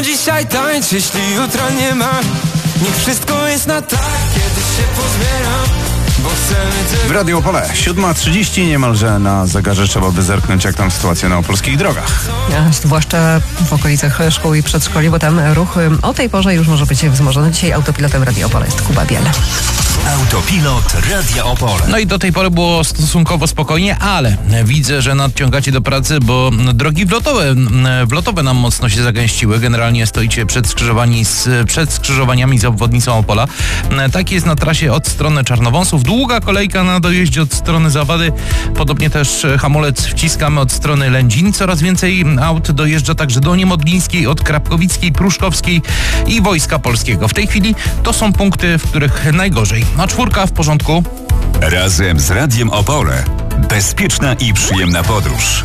Dzisiaj tańcz, jeśli jutra nie ma. Niech wszystko jest na tak, kiedy się pozbieram. W Radio Opole 7:30 niemalże na zegarze trzeba by zerknąć, jak tam sytuacja na opolskich drogach. Zwłaszcza w okolicach szkół i przedszkoli, bo tam ruch o tej porze już może być wzmożony. Dzisiaj autopilotem Radio Opole jest Kuba Biel. Autopilot Radia Opole. No i do tej pory było stosunkowo spokojnie, ale widzę, że nadciągacie do pracy, bo drogi wlotowe nam mocno się zagęściły. Generalnie stoicie przed skrzyżowaniami z obwodnicą Opola. Tak jest na trasie od strony Czarnowąsów. Długa kolejka na dojeździe od strony Zawady. Podobnie też hamulec wciskamy od strony Lędzin. Coraz więcej aut dojeżdża także do Niemodlińskiej, od Krapkowickiej, Pruszkowskiej i Wojska Polskiego. W tej chwili to są punkty, w których najgorzej. A 4 w porządku. Razem z Radiem Opole. Bezpieczna i przyjemna podróż.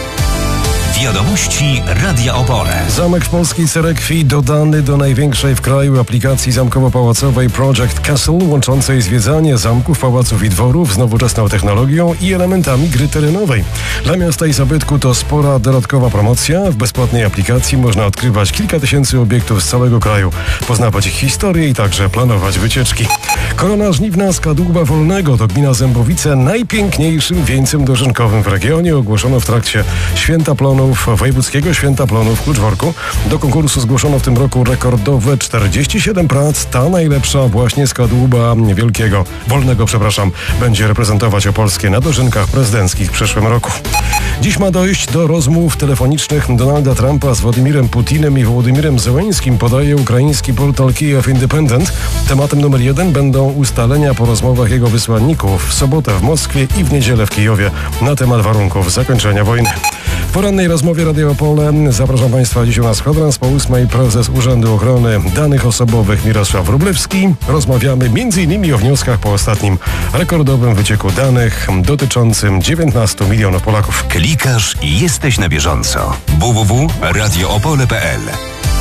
Wiadomości Radia Opole. Zamek w polskiej Cerekwi dodany do największej w kraju aplikacji zamkowo-pałacowej Project Castle, łączącej zwiedzanie zamków, pałaców i dworów z nowoczesną technologią i elementami gry terenowej. Dla miasta i zabytku to spora dodatkowa promocja. W bezpłatnej aplikacji można odkrywać kilka tysięcy obiektów z całego kraju, poznawać ich historię i także planować wycieczki. Korona Żniwna z Kadłuba Wolnego to gmina Zębowice najpiękniejszym wieńcem dożynkowym w regionie. Ogłoszono w trakcie Święta Plonów, Wojewódzkiego Święta Plonów w Kluczworku. Do konkursu zgłoszono w tym roku rekordowe 47 prac. Ta najlepsza właśnie z Kadłuba Wolnego, będzie reprezentować opolskie na dożynkach prezydenckich w przyszłym roku. Dziś ma dojść do rozmów telefonicznych Donalda Trumpa z Władimirem Putinem i Wołodymirem Zełeńskim, podaje ukraiński portal Kyiv Independent. Tematem numer 1 będą ustalenia po rozmowach jego wysłanników w sobotę w Moskwie i w niedzielę w Kijowie na temat warunków zakończenia wojny. W porannej rozmowie Radio Opole zapraszam Państwa dziś u nas kwadrans po 8 prezes Urzędu Ochrony Danych Osobowych Mirosław Wróblewski. Rozmawiamy m.in. o wnioskach po ostatnim rekordowym wycieku danych dotyczącym 19 milionów Polaków. Klikasz i jesteś na bieżąco. www.radioopole.pl.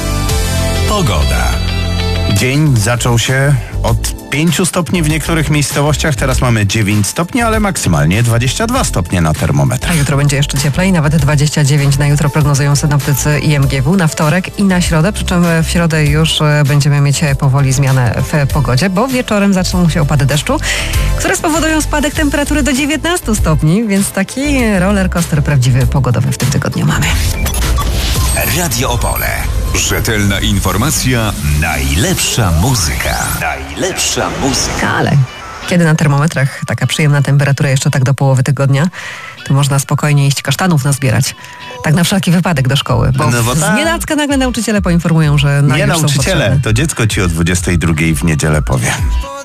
Pogoda. Dzień zaczął się od 5 stopni w niektórych miejscowościach. Teraz mamy 9 stopni, ale maksymalnie 22 stopnie na termometrach. A jutro będzie jeszcze cieplej, nawet 29 na jutro prognozują synoptycy IMGW, na wtorek i na środę, przy czym w środę już będziemy mieć powoli zmianę w pogodzie, bo wieczorem zaczną się opady deszczu, które spowodują spadek temperatury do 19 stopni, więc taki roller coaster prawdziwy pogodowy w tym tygodniu mamy. Radio Opole. Rzetelna informacja, najlepsza muzyka. Najlepsza muzyka. Ale kiedy na termometrach taka przyjemna temperatura jeszcze tak do połowy tygodnia, to można spokojnie iść kasztanów nazbierać. Tak na wszelki wypadek do szkoły, bo znienacka nagle nauczyciele poinformują, że Nie nauczyciele, to dziecko ci o 22 w niedzielę powie.